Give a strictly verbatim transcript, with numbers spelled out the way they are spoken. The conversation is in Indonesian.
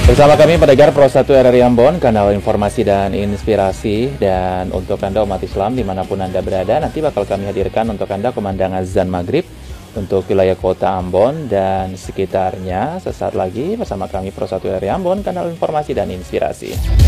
Bersama kami pendengar Pro satu R R I Ambon, kanal informasi dan inspirasi. Dan untuk Anda umat Islam dimanapun Anda berada, nanti bakal kami hadirkan untuk Anda kumandang azan maghrib untuk wilayah kota Ambon dan sekitarnya. Sesaat lagi bersama kami Pro satu R R I Ambon, kanal informasi dan inspirasi.